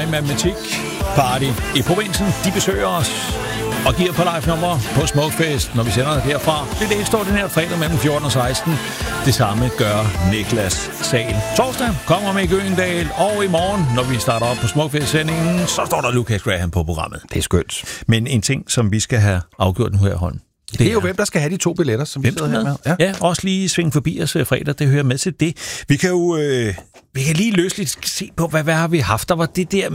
Matematik Party i provinsen. De besøger os og giver på live-nummer på Smukfest, når vi sender herfra. Det er det ekstraordinært fredag mellem 14 og 16. Det samme gør Niklas Sahl. Torsdag kommer med Øgendal, og i morgen, når vi starter op på Smukfest-sendingen, så står der Lucas Graham på programmet. Det er skønt. Men en ting, som vi skal have afgjort nu her i hånden. Det er jo, hvem der skal have de 2 billetter, som vi sidder her med. Ja, også lige svinge forbi os fredag, det hører med til det. Vi kan jo vi kan lige løsligt se på, hvad har vi haft. Der var det der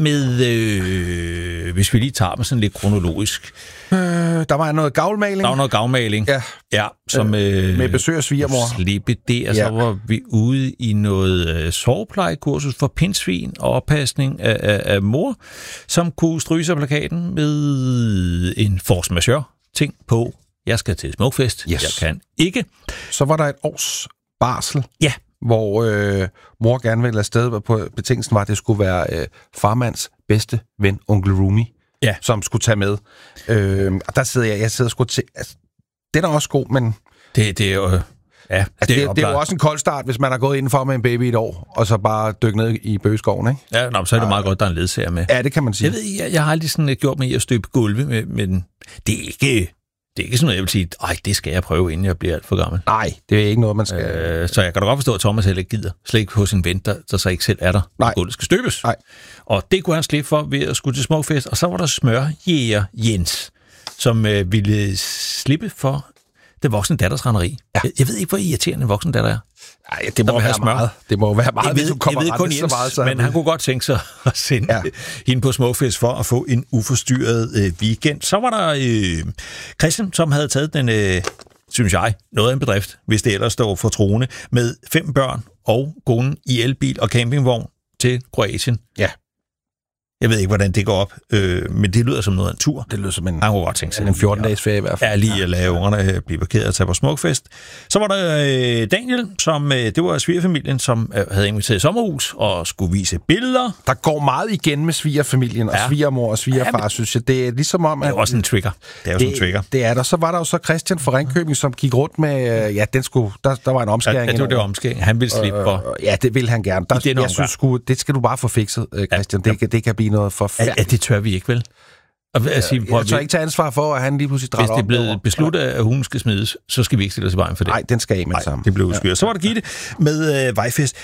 med, hvis vi lige tager med sådan lidt kronologisk. Der var noget gavlmaling. Der var noget gavlmaling. Ja, som med besøg af svigermor. Slippe det, og så var vi ude i noget soveplejekursus for pindsvin og oppasning af mor, som kunne stryge sig plakaten med en force majeure ting på. Jeg skal til Smukfest. Yes. Jeg kan ikke. Så var der et års barsel, ja, hvor mor gerne ville afsted, på betingelsen var, at det skulle være farmands bedste ven, onkel Rumi, ja, som skulle tage med. Og der sidder jeg sidder sgu til... Altså, den er også god, men... Det er jo... Ja, altså, det er jo også en kold start, hvis man har gået indenfor med en baby et år, og så bare dykke ned i bøgeskoven, ikke? Ja, så er det meget godt, der er en ledsager med. Ja, det kan man sige. Jeg har aldrig sådan gjort mig i at støbe gulve, men det er ikke sådan noget, jeg vil sige, det skal jeg prøve, inden jeg bliver alt for gammel. Nej, det er ikke noget, man skal... Så jeg kan da godt forstå, at Thomas heller ikke gider. Slet ikke hos en ven, der så ikke selv er der, når gulvet skal støbes. Nej. Og det kunne han slippe for ved at skulle til Smukfest. Og så var der smørjæger Jens, som ville slippe for den voksne datters randeri. Ja. Jeg ved ikke, hvor irriterende en voksen datter er. Nej, det må være meget. Det må være meget, hvis du kommer jeg ved kun Jens, så meget. Så men han kunne godt tænke sig at sende hende på Smukfest for at få en uforstyrret weekend. Så var der Christian, som havde taget den, synes jeg, noget af en bedrift, hvis det ellers står for troende, med 5 børn og konen i elbil og campingvogn til Kroatien. Ja. Jeg ved ikke, hvordan det går op, men det lyder som noget af en tur. Det lyder som en 14-dages ferie i hvert fald. Ja, lige at lade ungerne blive parkeret og tage på Smukfest. Så var der Daniel, som det var svigerfamilien, som havde inviteret i sommerhus og skulle vise billeder. Der går meget igen med svigerfamilien og svigermor og svigerfar, synes jeg. Det er ligesom om, at... Det er også en trigger. Det er der. Så var der jo så Christian fra Ringkøbing, som gik rundt med... der var en omskæring. Ja, det var det omskæring. Han ville slippe for... Ja, det vil han gerne. Jeg synes det skal du bare få fikset, Christian. Det kan blive noget forfærdeligt. Ja, det tør vi ikke, vel? Jeg tør ikke tage ansvar for, at han lige pludselig drager op. Hvis det er blevet besluttet, at hun skal smides, så skal vi ikke stille os i vejen for det. Nej, den skal af med sammen. Det blev udskyret. Ja. Så var der Gitte med Vejfest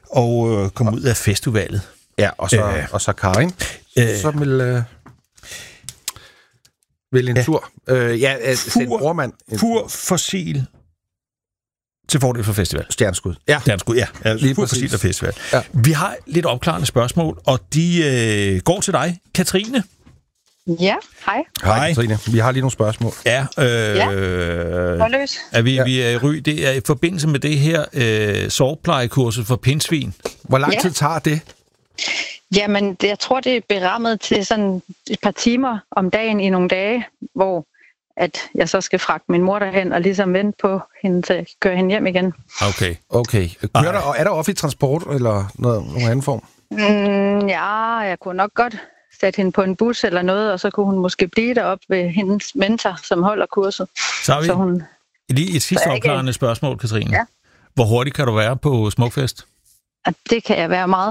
og kom ud af festivalet. Ja, og så Karin, som vil en tur. Pur fossil til fordel for festival. Stjerneskud. Ja. Stjerneskud, ja. Lige pur fossil og festival. Ja. Vi har lidt opklarende spørgsmål, og de går til dig, Katrine. Ja, hej. Hej, Katrine. Vi har lige nogle spørgsmål. Ja. Løs. Vi er i Ry. Det er i forbindelse med det her soveplejekursus for pindsvin. Hvor lang tid tager det? Jamen, jeg tror, det er berammet til sådan et par timer om dagen i nogle dage, hvor at jeg så skal fragte min mor derhen og ligesom vente på hende til at køre hende hjem igen. Okay. Er der offentlig transport eller nogen anden form? Jeg kunne nok godt sætte hende på en bus eller noget, og så kunne hun måske blive deroppe ved hendes mentor, som holder kurset. Så har vi lige et sidste opklarende spørgsmål, Katrine. Ja. Hvor hurtigt kan du være på Smukfest? Det kan jeg være meget.